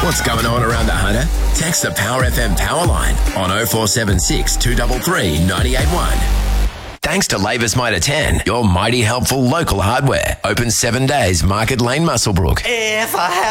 What's going on around the Hunter? Text the Power FM power line on 0476 233 981. Thanks to Labour's Mitre 10, your mighty helpful local hardware. Open 7 days, Market Lane, Muswellbrook. If I have